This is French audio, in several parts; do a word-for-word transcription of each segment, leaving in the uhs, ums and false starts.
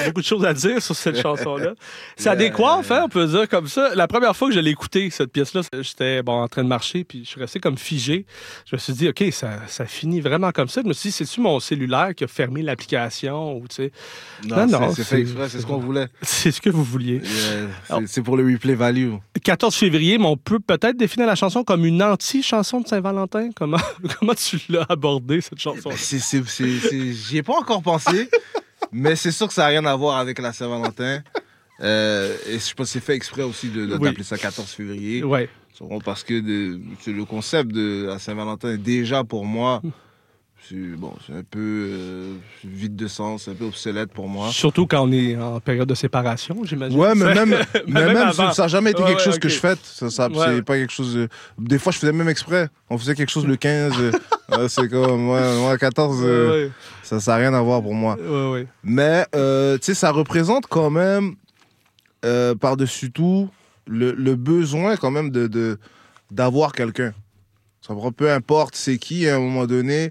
beaucoup de choses à dire sur cette chanson-là. Ça décoiffe, hein, on peut dire comme ça. La première fois que je l'ai écoutée, cette pièce-là, j'étais bon, en train de marcher, puis je suis resté comme figé. Je me suis dit, OK, ça, ça finit vraiment comme ça. Je me suis dit, c'est-tu mon cellulaire qui a fermé l'application? Ou, tu sais... Non, non, non, c'est, c'est fait exprès, c'est ce qu'on voulait. C'est ce que vous vouliez. Yeah, c'est, Alors, c'est pour le replay value. quatorze février, mais on peut peut-être définir la chanson comme une anti-chanson de Saint-Valentin. Comment, comment tu l'as abordée, cette chanson? C'est, c'est, c'est, c'est... J'y ai pas encore pensé, mais c'est sûr que ça n'a rien à voir avec la Saint-Valentin. Euh, et je pense que c'est fait exprès aussi de, de, oui. d'appeler ça quatorze février. Ouais. Parce que de, le concept de la Saint-Valentin est déjà pour moi... C'est, bon, c'est un peu euh, vide de sens, c'est un peu obsolète pour moi. Surtout quand on est en période de séparation, j'imagine. Ouais, mais même, mais même, même ça n'a jamais été ouais, quelque ouais, chose okay. que je fête. Ça, ça, ouais. C'est pas quelque chose... De... Des fois, je faisais même exprès. On faisait quelque chose le quinze. euh, c'est comme... Ouais, moi, quatorze, euh, ouais, ouais. ça n'a rien à voir pour moi. Ouais, ouais. Mais, euh, tu sais, ça représente quand même, euh, par-dessus tout, le, le besoin quand même de, de, d'avoir quelqu'un. Ça, peu importe c'est qui, à un moment donné...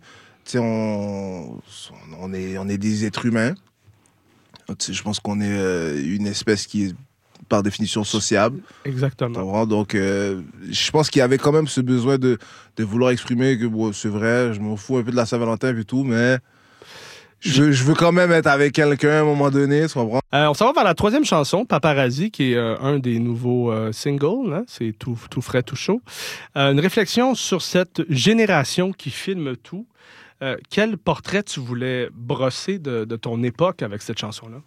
On, on, est, on est des êtres humains. T'sais, je pense qu'on est euh, une espèce qui est par définition sociable. Exactement. Donc, euh, je pense qu'il y avait quand même ce besoin de, de vouloir exprimer que bon, c'est vrai, je m'en fous un peu de la Saint-Valentin et tout, mais je, je veux quand même être avec quelqu'un à un moment donné. Tu comprends? Euh, on s'en va vers la troisième chanson, Paparazzi, qui est euh, un des nouveaux euh, singles. Hein? C'est tout, tout frais, tout chaud. Euh, une réflexion sur cette génération qui filme tout. Euh, quel portrait tu voulais brosser de, de ton époque avec cette chanson-là?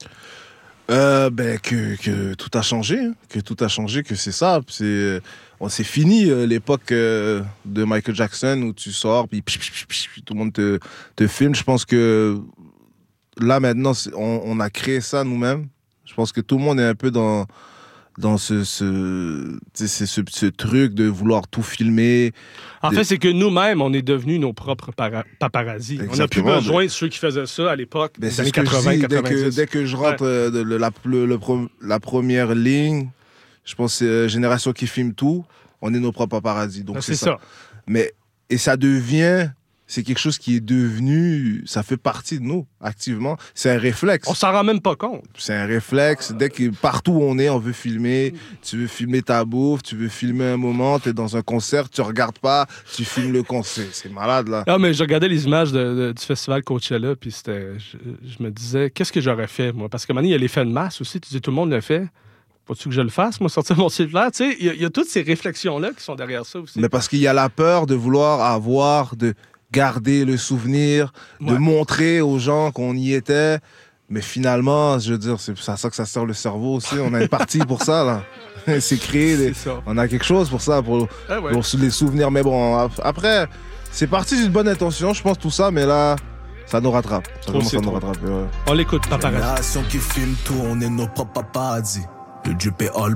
Euh, ben, que, que tout a changé, hein. que tout a changé, que c'est ça. C'est, on, c'est fini euh, l'époque euh, de Michael Jackson où tu sors, puis, puis, puis, puis, puis tout le monde te, te filme. Je pense que là, maintenant, on, on a créé ça nous-mêmes. Je pense que tout le monde est un peu dans... dans ce, ce, ce, ce, ce truc de vouloir tout filmer. En de... fait, c'est que nous-mêmes, on est devenus nos propres para- paparazzi. On n'a plus besoin de ceux qui faisaient ça à l'époque, ben, des années quatre-vingts quatre-vingt-dix. Dès que, dès que je rentre ouais. euh, de, le, la, le, le, la première ligne, je pense que c'est euh, Génération qui filme tout, on est nos propres paparazzi. Donc ben, c'est, c'est ça. ça. Mais, et ça devient... C'est quelque chose qui est devenu... Ça fait partie de nous, activement. C'est un réflexe. On s'en rend même pas compte. C'est un réflexe. Dès que partout où on est, on veut filmer. Tu veux filmer ta bouffe, tu veux filmer un moment, tu es dans un concert, tu regardes pas, tu filmes le concert. C'est malade, là. Ah, mais je regardais les images de, de, du festival Coachella, puis c'était... Je, je me disais, qu'est-ce que j'aurais fait, moi? Parce que maintenant, il y a l'effet de masse aussi. Tu dis, tout le monde le fait. Faut-tu que je le fasse, moi, sortir mon cellulaire? Tu sais, il y, y a toutes ces réflexions-là qui sont derrière ça aussi. Mais parce qu'il y a la peur de vouloir avoir... de garder le souvenir, ouais. de montrer aux gens qu'on y était. Mais finalement, je veux dire, c'est à ça que ça sert le cerveau aussi. On a une partie pour ça, là. C'est créé. Des... C'est on a quelque chose pour ça, pour, ah ouais. pour les souvenirs. Mais bon, après, c'est parti d'une bonne intention, je pense, tout ça. Mais là, ça nous rattrape. Ça commence à nous rattraper, ouais. On l'écoute, paparazzi. Génération qui filme tout, on est nos propres paparazzi. Le Dieu paie all